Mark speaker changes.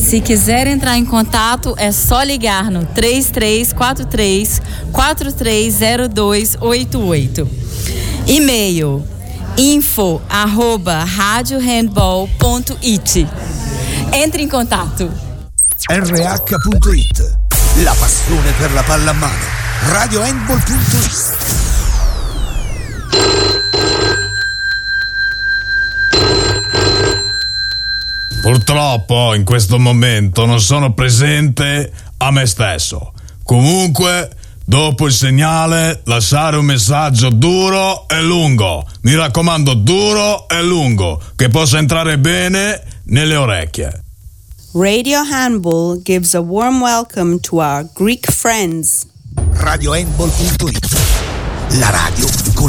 Speaker 1: Se quiser entrar em contato, é só ligar no 3343-430288. E-mail info@radiohandball.it. Entre in contatto.
Speaker 2: RH.it. La passione per la pallamano. RadioHandball.it.
Speaker 3: Purtroppo in questo momento non sono presente a me stesso. Comunque, dopo il segnale, lasciare un messaggio duro e lungo. Mi raccomando, duro e lungo, che possa entrare bene nelle orecchie.
Speaker 4: Radio Handball gives a warm welcome to our Greek friends.
Speaker 2: RadioHandball.it. La radio con